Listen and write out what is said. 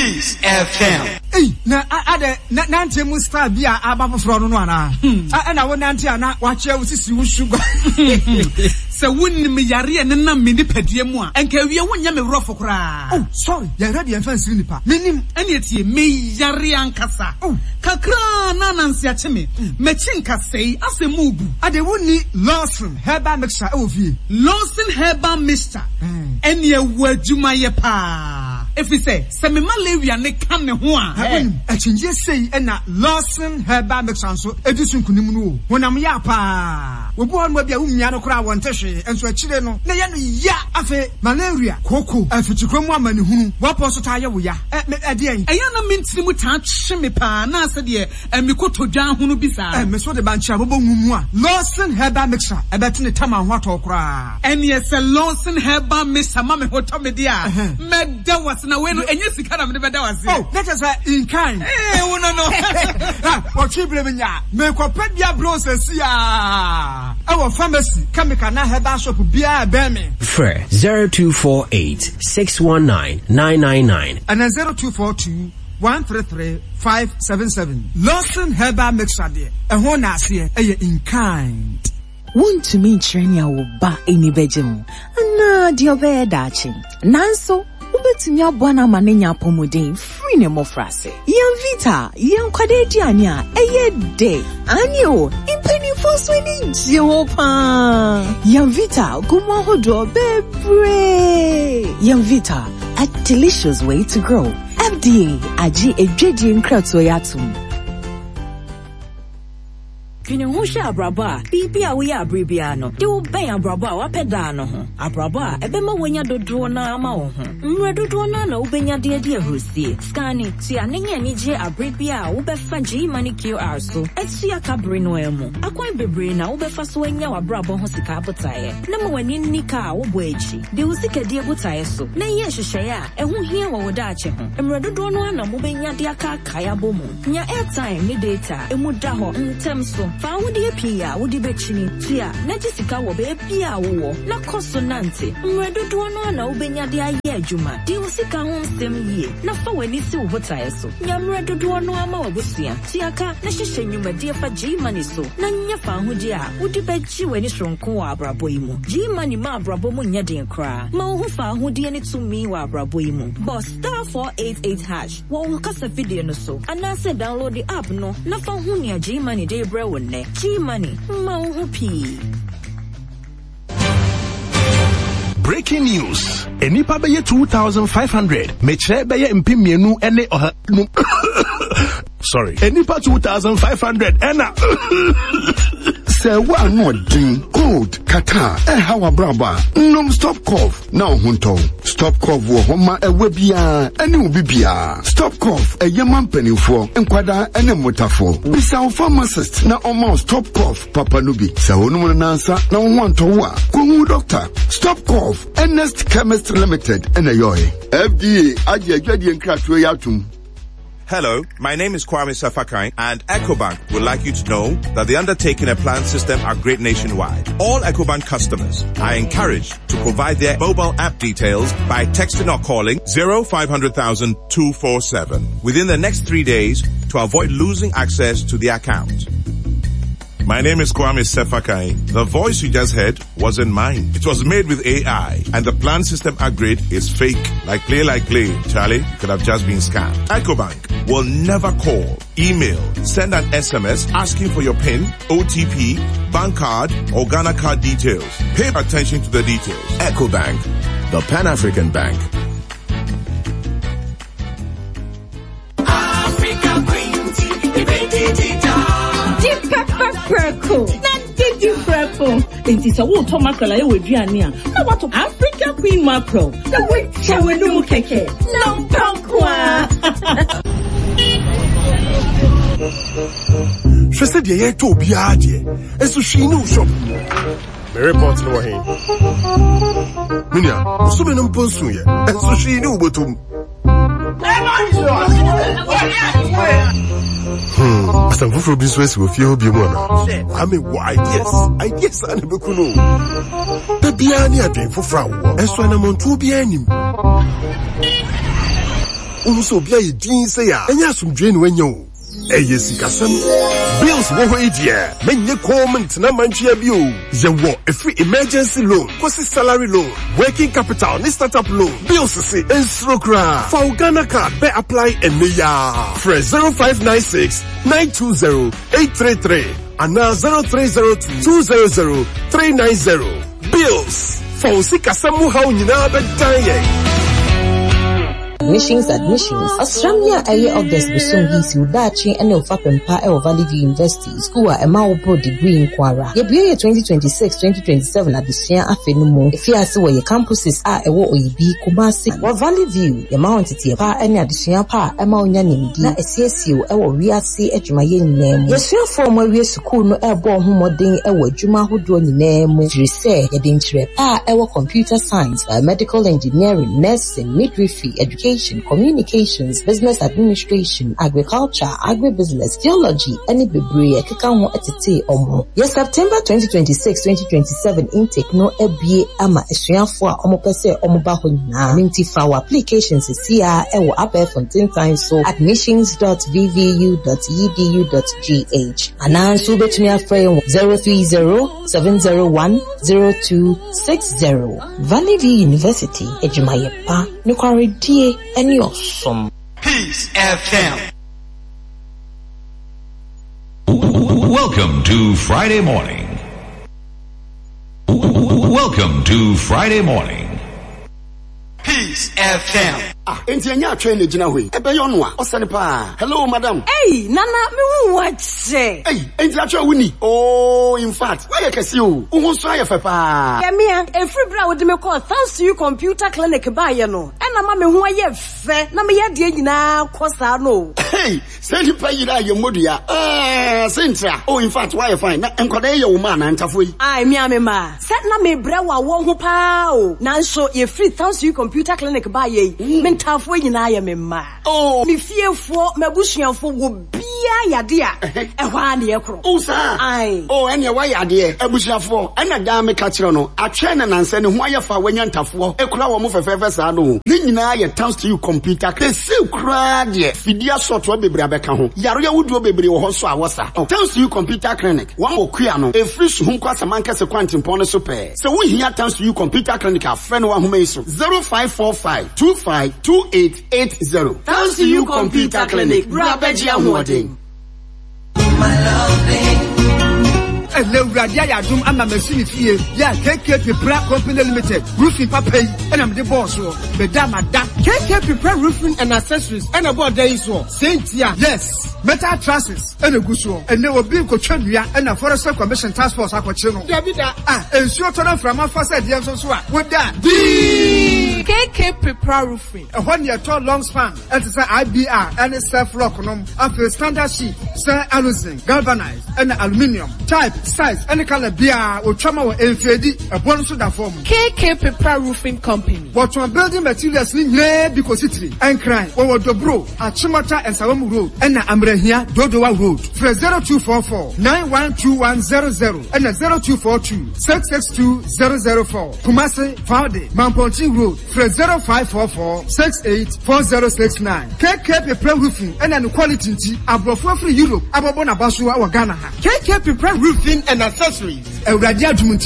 Kiss FM. Hey, na nanti mu star bia aba foforo no ana. Na wo nanti ana wa che wo sisi wo sugar. Se wonnim yare ene na me nipadua mu a enka wie wonya me rofo kra. Oh, sorry. Ya ready en fancy nipa. Menim ene etie me yare ankasa. Kakra na nansi ache me. Me chinka sei asemu bu. Ade woni Lawson herbal mixture e wo fie. Lawson herbal mixture. Ene e wadwuma ye pa. If we say se me malaria ne kan ne ho a. Achinje sei na Lawson herbal mixture so edisun kunim no. Wonam ya pa. Wo bo on bia umia no kra won tehwe enso akire no. Na ye no ya afa malaria koko afitikromu amani hunu. Wo po so ta ye wo ya. E de en. Eya na mentiri mu ta hwe me pa na ase de emikotodwan hunu bisa. Me so de bancha bobo ngumu a. Lawson herbal mixture e betene tama ho atokra. Ene se Lawson herbal mixture ma me hoto me dia. Me da was na we no enye sika na me be da was. Oh, let us say in kind. Wo no. O chibre me nya. Me kopedia process ya. Our pharmacy chemical na herbal shop bia be me. Free 0248 619 999 and 0242 133-577. Lawson herbal mixture de. Ho na ase e in kind. Want to meet Trenia wo ba eni bejemu. Na di obe dachi. Nanso ubetumi abona manenya pomodin free ne mofrase. Yan vita, yan kwade diani a eye de. Anyo, impeni foswe ni jehopa. Yan vita, gumwa hodo bebre. Yan vita, a delicious way to grow. FDA, aji ejedi nkratso yatum. Kini husha abraba bibia we abribia no de wo ben abraba wa peda no ho abraba ebema wanya dodo na ama wo ho nre dodo na wo benya de ahosie scanning tia nenya ni je abribia wo be fa G money QR so etia kabre no emu akwan bebre na wo be fa so anya wa abraba ho sika botaye na ma wani nika wo bo echi de wo sika de botaye so na ye hwehwe a ehu hia wo da ache ho nre dodo no na mo benya de aka kaya bomu nya airtime ni data emu da ho ntem so fa wodi apia wodi bechini tia na jisika wo be apia wo na konsonante mredodo no na ubenya de aye adwuma di usika ho nsem yie na fa wani si wo botae so nya mredodo no ama wabusia tia ka na hyehye nwuma de fa G-money so na nya fa ho di a wodi bechi wani sonko wa abrabo yi mu G-money ma abrabo mu nya den kra ma wo fa ho di ani tumi wa abrabo yi mu boss *488# wo kasa video no so ana se download the app no na fa ho nya G-money de bre wo ne G-money mauhupi. Breaking news. Enipa beye 2,500. Mechre beye mpimienu ene oha. Sorry. Enipa 2,500 ena. Say wa no din cold kaka hawa braba stop cough na hunto stop cough wo homa ewe bia ene obi bia stop cough yema mpanifo enkwada ene motafo bisa pharmacist na omo stop cough papa nubi sa wonu na nsa na wonto wa ko doctor stop cough Ernest Chemist Limited ene yoy FDA aje adwade nkrato yatum. Hello, my name is Kwame Safakai, and EcoBank would like you to know that the undertaking and plan system are great nationwide. All EcoBank customers are encouraged to provide their mobile app details by texting or calling 0500,000 247 within the next 3 days to avoid losing access to the account. My name is Kwame Sefakai. The voice you just heard wasn't mine. It was made with AI, and the plan system upgrade is fake. Like play. Charlie, could have just been scammed. EcoBank will never call, email, send an SMS asking for your PIN, OTP, bank card, or Ghana card details. Pay attention to the details. EcoBank, the Pan-African Bank. Africa Green Tea, Purple. Not did you purple. It is a wood tomato I would Giannia. Now what of Africa Queen Macro? The witch shall we do keke. No punkwa. She said ye to be adie. Eso she no shop. Me report no he. Minia, so me no ponsu ye. Eso she no botum. As I'm for business with you, be one. I mean, why? Yes, I never could know. The Biani are doing for Frau, as when I'm on 2 BN. Unso bia ye din say ya. Enya asumdwe no wenyo. Eye sikasem. Bills wo ho idea. Menye comment na mantua bi o. Ye wo free emergency loan, kosi salary loan, working capital, ni startup loan. Bills say ensrokra. For Ghana card be apply emeya. Fresh 0596 920 833 and now 0302 200 390. Bills. For sikasem how nyina be dan. Admissions. Australia aye August Busumbi si udachi ene ofapempa e Valley View University school a ema pro degree in Kwara. Ye biye 2026-2027 adisua afenumu. Efiase wo ye campuses a ewo oyibi Kumasi. Wa Valley View ye ma ontete pa ene adisua pa ema onya nimdi na esiesio ewo wiase adwumaye nyinam. Ye sua form awie school no ebo homoden ewo adwuma hodo nyinam. Jire ye de nkyere pa ewo computer science, biomedical engineering, nursing, midwifery, education, communications, business administration, agriculture, agribusiness, theology, any bebre ekeka ho etete omo. Yes, September 2026-2027 intake no ebie ama esuafo a omo pese omo ba ho nyina. Minti fa our applications sia ewo Aberfontein time so admissions.vvu.edu.gh. Ananso betumi afrɛ 030-701-0260. Valley View University Ejumayepa Nukwaredie any awesome. Peace FM. Welcome to Friday morning. Welcome to Friday morning. Peace FM. Enti anya train gina hoi. Ebe yo no a osane pa. Hello madam. Hey, nana me hu wache. Hey, enti acha wuni. Oh, in fact, why you kesi o? Uhun so aye fa pa. Yeah, me every bra wo de me call thanks to you computer clinic ba ye no. E na ma me hu aye fe. Na me ye de nyina kosa no. Hey, say you pay you your modua. Sintra. Oh, in fact, why you fine? Na enkwada ye wo ma na ntafo yi. Ai me amema. Set na me bra wa wo hu pa o. Na so ye free thanks to you computer clinic ba ye. Mentafo nyina ya memma. Oh, me fiefo mabusuafo wo bia yade a ehwa na ye kro. Oh sir. Ai. Oh, ene wa yade abusuafo. Ena da me ka kire no. Atwe na nanse ne ho ayefa wanya ntafo. Ekura wo mo fefefe sa no. Ni nyina ye thanks to you computer. The seal kra de. Fidia software bebre abeka ho. Yaro ya wudu bebre wo ho so awosa. Thanks to you computer clinic. One okua no. E free so hu kwasa mankase kwantimpon no so pe. Se wo hia thanks to you computer clinic a friend wa homa iso. 0545 252880. Thanks to you computer clinic. Brabeji amwoding. My loving. Radia Yadum and Machine Fee, ya KK Pra Company Limited, roofing papa, and I'm the boss. Bedama da KK Pra roofing and accessories, and about days so. Saint ya, yes, metal trusses, and a good show, and there will be Cochania and a Forest Commission Task Force Aquachino. Davida, and short from our first idea of what that KK Pra roofing, a 1 year tall long span, and it's an IBR and a self lock after standard sheet, Sir Alusin, galvanized, and aluminium type. Size any color beer or trauma or enfedi a bonus to that form. KK Pepra Roofing Company. What one building materials in here because it's and crime over the bro at Chimata and Salom Road and Amrehia Dodowa Road. For 0244 912100 and 0242 662 004. Kumasi Valley Mamponting Road. For 0544 684069. KK Pepra Roofing and an quality above free Europe. Ababona Basua or Ghana. KK Pepra Roofing and accessories. A radiant